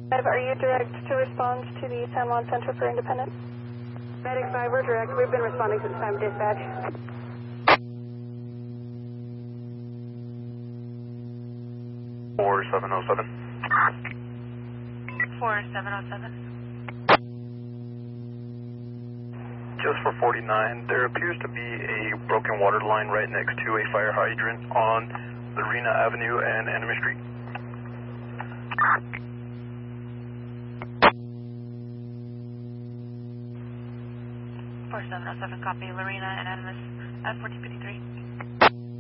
Are you direct to respond to the San Juan Center for Independence? Medic 5, we're direct. We've been responding since time of dispatch. Four 707. 4707. Just for 49, there appears to be a broken water line right next to a fire hydrant on Lorena Avenue and Enemy Street. Four 707, copy. Lorena and Animus at 1453.